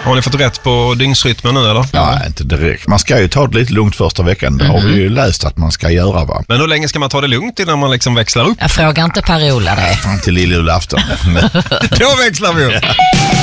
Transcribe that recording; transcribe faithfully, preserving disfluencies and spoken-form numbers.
Har ni fått rätt på dygnsrytmen nu eller? Ja, inte direkt. Man ska ju ta det lite lugnt första veckan. Det har vi ju läst att man ska göra, va? Men hur länge ska man ta det lugnt innan man liksom växlar upp? Jag frågar inte Per-Ola det. Fram till lille julafton. Då växlar vi upp.